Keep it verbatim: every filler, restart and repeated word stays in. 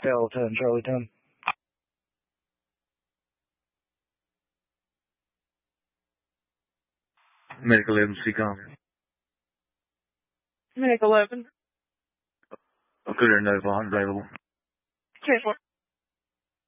Delta and Charlie ten. Medic eleven, C com. Medic eleven. I'll clear Nova, available. ten four.